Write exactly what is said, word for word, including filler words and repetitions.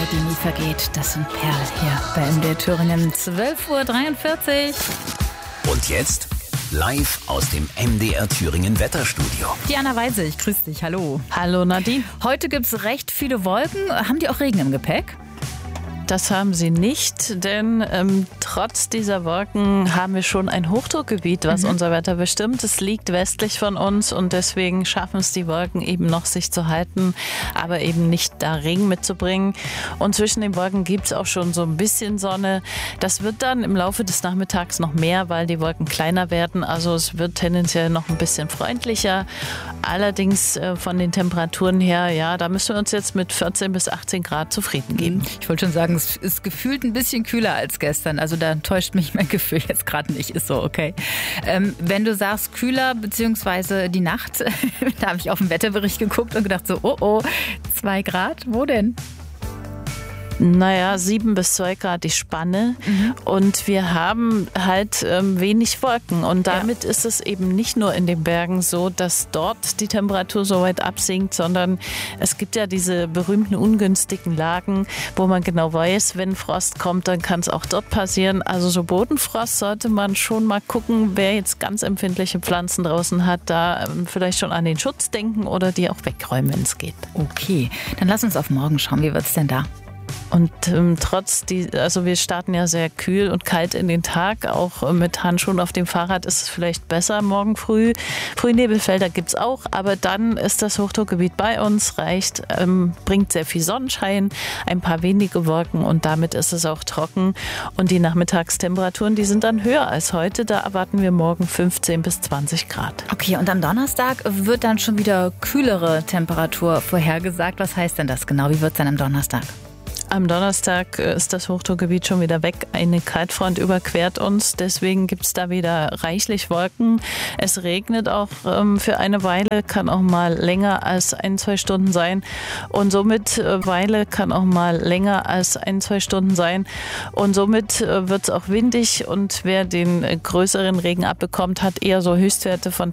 die nie vergeht. Das sind Perl hier bei M D R Thüringen. zwölf Uhr dreiundvierzig. Und jetzt live aus dem M D R Thüringen Wetterstudio. Diana Weise, ich grüße dich. Hallo. Hallo Nadine. Heute gibt es recht viele Wolken. Haben die auch Regen im Gepäck? Das haben sie nicht, denn ähm, trotz dieser Wolken haben wir schon ein Hochdruckgebiet, was mhm. unser Wetter bestimmt. Es liegt westlich von uns und deswegen schaffen es die Wolken eben noch, sich zu halten, aber eben nicht da Regen mitzubringen. Und zwischen den Wolken gibt es auch schon so ein bisschen Sonne. Das wird dann im Laufe des Nachmittags noch mehr, weil die Wolken kleiner werden. Also es wird tendenziell noch ein bisschen freundlicher. Allerdings äh, von den Temperaturen her, ja, da müssen wir uns jetzt mit vierzehn bis achtzehn Grad zufrieden geben. Ich wollte schon sagen, es ist gefühlt ein bisschen kühler als gestern. Also da täuscht mich mein Gefühl jetzt gerade nicht. Ist so, okay. Ähm, wenn du sagst kühler, beziehungsweise die Nacht, da habe ich auf den Wetterbericht geguckt und gedacht so, oh oh, zwei Grad, wo denn? Naja, sieben bis zwei Grad die Spanne mhm. und wir haben halt ähm, wenig Wolken und damit ja. ist es eben nicht nur in den Bergen so, dass dort die Temperatur so weit absinkt, sondern es gibt ja diese berühmten ungünstigen Lagen, wo man genau weiß, wenn Frost kommt, dann kann es auch dort passieren. Also so Bodenfrost sollte man schon mal gucken, wer jetzt ganz empfindliche Pflanzen draußen hat, da ähm, vielleicht schon an den Schutz denken oder die auch wegräumen, wenn es geht. Okay, dann lass uns auf morgen schauen. Wie wird es denn da? Und ähm, trotz die, also wir starten ja sehr kühl und kalt in den Tag, auch mit Handschuhen auf dem Fahrrad ist es vielleicht besser morgen früh. Frühnebelfelder gibt es auch, aber dann ist das Hochdruckgebiet bei uns, reicht, ähm, bringt sehr viel Sonnenschein, ein paar wenige Wolken und damit ist es auch trocken. Und die Nachmittagstemperaturen, die sind dann höher als heute, da erwarten wir morgen fünfzehn bis zwanzig Grad. Okay, und am Donnerstag wird dann schon wieder kühlere Temperatur vorhergesagt. Was heißt denn das genau? Wie wird es dann am Donnerstag? Am Donnerstag ist das Hochdruckgebiet schon wieder weg. Eine Kaltfront überquert uns. Deswegen gibt es da wieder reichlich Wolken. Es regnet auch ähm, für eine Weile, kann auch mal länger als ein, zwei Stunden sein. Und somit äh, Weile kann auch mal länger als ein, zwei Stunden sein. Und somit äh, wird es auch windig. Und wer den äh, größeren Regen abbekommt, hat eher so Höchstwerte von